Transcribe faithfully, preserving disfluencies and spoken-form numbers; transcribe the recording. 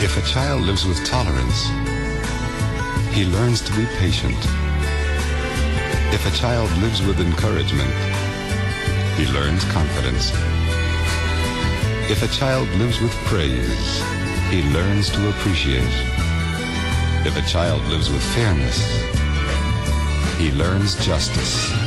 If a child lives with tolerance, he learns to be patient. If a child lives with encouragement, he learns confidence. If a child lives with praise, he learns to appreciate. If a child lives with fairness, he learns justice.